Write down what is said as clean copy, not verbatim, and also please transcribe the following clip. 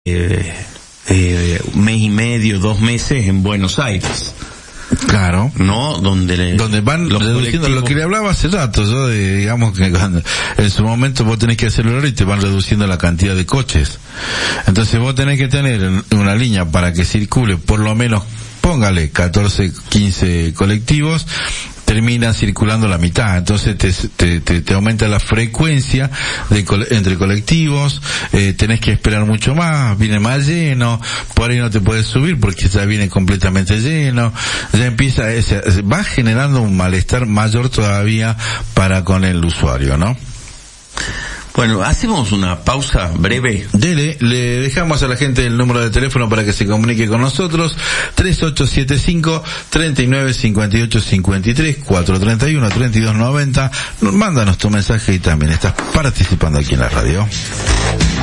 un mes y medio, 2 meses en Buenos Aires. Claro. ¿No? Donde van reduciendo lo que le hablaba hace rato, yo digamos que cuando, en su momento vos tenés que acelerar y te van reduciendo la cantidad de coches. Entonces vos tenés que tener una línea para que circule por lo menos, póngale 14, 15 colectivos, termina circulando la mitad, entonces te aumenta la frecuencia entre colectivos, tenés que esperar mucho más, viene más lleno, por ahí no te puedes subir porque ya viene completamente lleno, ya empieza va generando un malestar mayor todavía para con el usuario, ¿no? Bueno, hacemos una pausa breve. Dele, le dejamos a la gente el número de teléfono para que se comunique con nosotros, 3875-395853, 431-3290. Mándanos tu mensaje y también estás participando aquí en la radio.